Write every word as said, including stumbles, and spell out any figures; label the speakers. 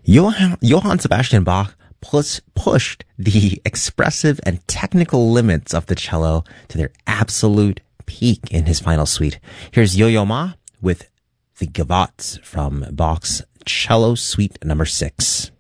Speaker 1: Johann, Johann Sebastian Bach plus pushed the expressive and technical limits of the cello to their absolute peak in his final suite. Here's Yo-Yo Ma with the Gavotte from Bach's Cello Suite number six.